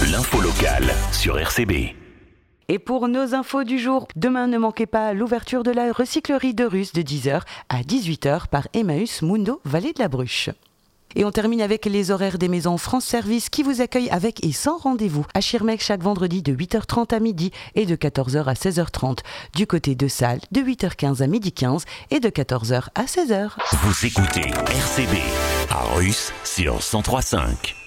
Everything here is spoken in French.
L'info locale sur RCB. Et pour nos infos du jour, demain ne manquez pas l'ouverture de la recyclerie de Russe de 10h à 18h par Emmaüs Mundo, Vallée de la Bruche. Et on termine avec les horaires des maisons France Service qui vous accueillent avec et sans rendez-vous à Schirmeck chaque vendredi de 8h30 à midi et de 14h à 16h30. Du côté de Salles, de 8h15 à midi 15 et de 14h à 16h. Vous écoutez RCB à Russe sur 103.5.